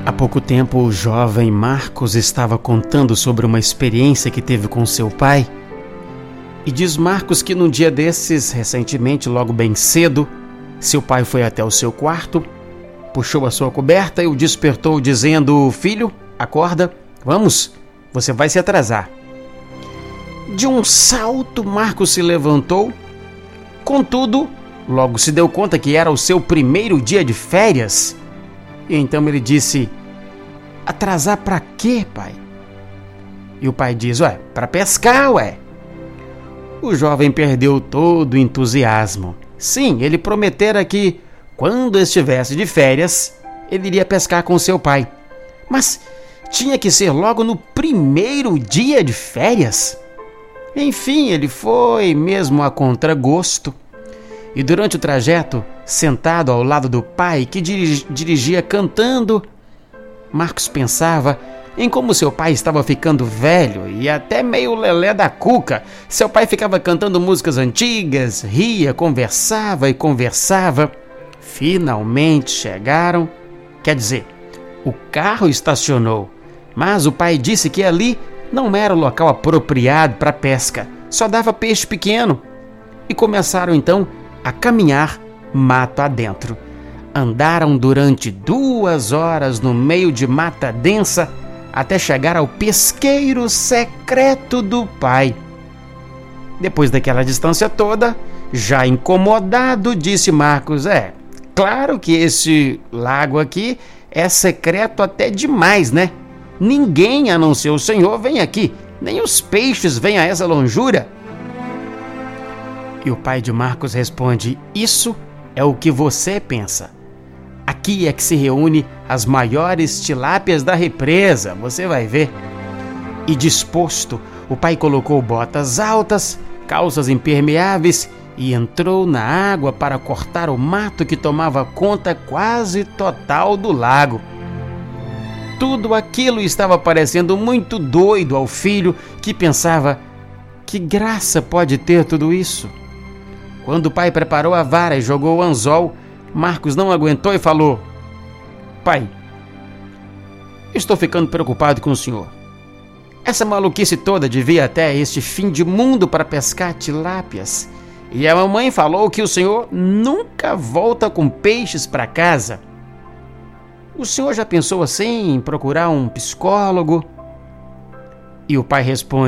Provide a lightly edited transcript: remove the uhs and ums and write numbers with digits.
Há pouco tempo, o jovem Marcos estava contando sobre uma experiência que teve com seu pai. E diz Marcos que num dia desses, recentemente, logo bem cedo, seu pai foi até o seu quarto, puxou a sua coberta e o despertou dizendo: "Filho, acorda, vamos, você vai se atrasar." De um salto, Marcos se levantou. Contudo, logo se deu conta que era o seu primeiro dia de férias. E então ele disse: "Atrasar pra quê, pai?" E o pai diz: "Pra pescar, ué." O jovem perdeu todo o entusiasmo. Sim, ele prometera que, quando estivesse de férias, ele iria pescar com seu pai. Mas tinha que ser logo no primeiro dia de férias? Enfim, ele foi mesmo a contragosto. E durante o trajeto, sentado ao lado do pai, que dirigia cantando, Marcos pensava em como seu pai estava ficando velho e até meio lelé da cuca. Seu pai ficava cantando músicas antigas, ria, conversava e conversava. Finalmente chegaram. Quer dizer, o carro estacionou, mas o pai disse que ali não era o local apropriado para pesca, só dava peixe pequeno. E começaram então a caminhar mato adentro. Andaram durante 2 horas no meio de mata densa até chegar ao pesqueiro secreto do pai. Depois daquela distância toda, já incomodado, disse Marcos: "Claro que esse lago aqui é secreto até demais, né? Ninguém, a não ser o senhor, vem aqui, nem os peixes vêm a essa longura." E o pai de Marcos responde: "Isso é o que você pensa. Aqui é que se reúne as maiores tilápias da represa, você vai ver." E disposto, o pai colocou botas altas, calças impermeáveis e entrou na água para cortar o mato que tomava conta quase total do lago. Tudo aquilo estava parecendo muito doido ao filho, que pensava: que graça pode ter tudo isso? Quando o pai preparou a vara e jogou o anzol, Marcos não aguentou e falou: "Pai, estou ficando preocupado com o senhor. Essa maluquice toda devia até este fim de mundo para pescar tilápias. E a mamãe falou que o senhor nunca volta com peixes para casa. O senhor já pensou assim em procurar um psicólogo?" E o pai responde: